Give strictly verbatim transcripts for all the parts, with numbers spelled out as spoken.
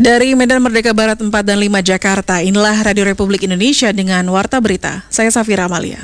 Dari Medan Merdeka Barat empat dan lima Jakarta, inilah Radio Republik Indonesia dengan Warta Berita. Saya Safira Amalia.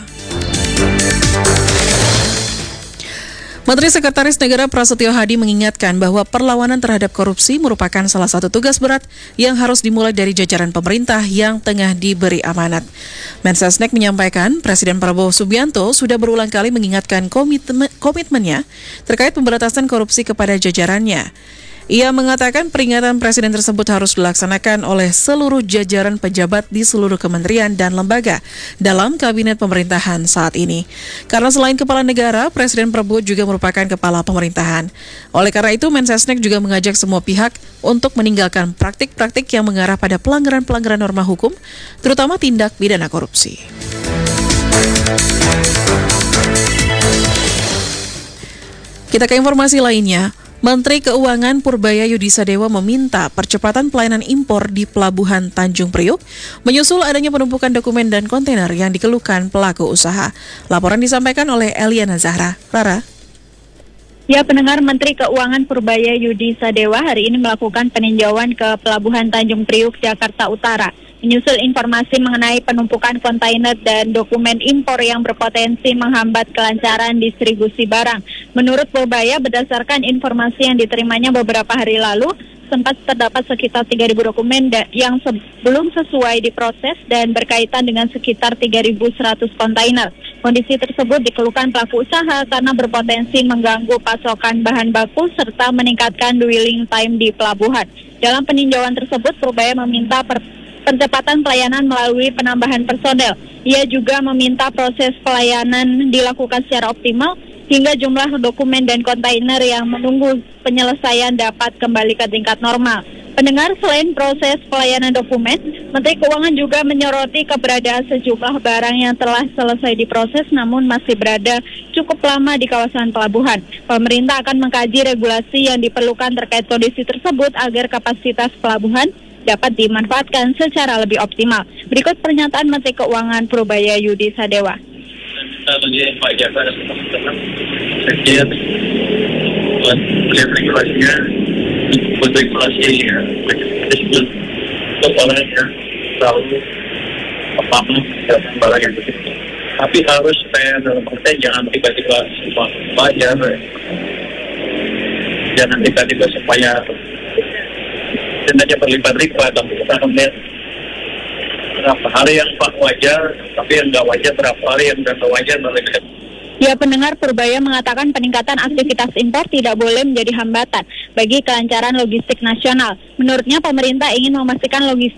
Menteri Sekretaris Negara Prasetyo Hadi mengingatkan bahwa perlawanan terhadap korupsi merupakan salah satu tugas berat yang harus dimulai dari jajaran pemerintah yang tengah diberi amanat. Mensesnek menyampaikan Presiden Prabowo Subianto sudah berulang kali mengingatkan komitmen, komitmennya terkait pemberantasan korupsi kepada jajarannya. Ia mengatakan peringatan Presiden tersebut harus dilaksanakan oleh seluruh jajaran pejabat di seluruh kementerian dan lembaga dalam kabinet pemerintahan saat ini. Karena selain kepala negara, Presiden Prabowo juga merupakan kepala pemerintahan. Oleh karena itu, Mensesnek juga mengajak semua pihak untuk meninggalkan praktik-praktik yang mengarah pada pelanggaran-pelanggaran norma hukum, terutama tindak pidana korupsi. Kita ke informasi lainnya. Menteri Keuangan Purbaya Yudisadewa meminta percepatan pelayanan impor di Pelabuhan Tanjung Priuk menyusul adanya penumpukan dokumen dan kontainer yang dikeluhkan pelaku usaha. Laporan disampaikan oleh Eliana Zahra. Rara. Ya, pendengar, Menteri Keuangan Purbaya Yudisadewa hari ini melakukan peninjauan ke Pelabuhan Tanjung Priuk, Jakarta Utara. Menyusul informasi mengenai penumpukan kontainer dan dokumen impor yang berpotensi menghambat kelancaran distribusi barang. Menurut Purbaya, berdasarkan informasi yang diterimanya beberapa hari lalu, sempat terdapat sekitar tiga ribu dokumen yang belum sesuai diproses dan berkaitan dengan sekitar tiga ribu seratus kontainer. Kondisi tersebut dikeluhkan pelaku usaha karena berpotensi mengganggu pasokan bahan baku serta meningkatkan dwelling time di pelabuhan. Dalam peninjauan tersebut, Purbaya meminta per percepatan pelayanan melalui penambahan personel. Ia juga meminta proses pelayanan dilakukan secara optimal hingga jumlah dokumen dan kontainer yang menunggu penyelesaian dapat kembali ke tingkat normal. Pendengar, selain proses pelayanan dokumen, Menteri Keuangan juga menyoroti keberadaan sejumlah barang yang telah selesai diproses namun masih berada cukup lama di kawasan pelabuhan. Pemerintah akan mengkaji regulasi yang diperlukan terkait kondisi tersebut agar kapasitas pelabuhan dapat dimanfaatkan secara lebih optimal. Berikut pernyataan Menteri Keuangan Purbaya Yudisadewa. Bagi Pak Jaka dan teman-teman, sekjen buat melihat regulasinya, buat regulasi ya, disebut untuk orang yang selalu paham dan barang yang begitu. Tapi harus supaya dalam konteks jangan tiba-tiba semua wajar, jangan tiba-tiba supaya dan aja berlipat-lipat dan kita melihat berapa hari yang Pak wajar, tapi yang nggak wajar berapa hari yang nggak wajar berlipat. Ya, pendengar, Purbaya mengatakan peningkatan aktivitas impor tidak boleh menjadi hambatan bagi kelancaran logistik nasional. Menurutnya, pemerintah ingin memastikan logistik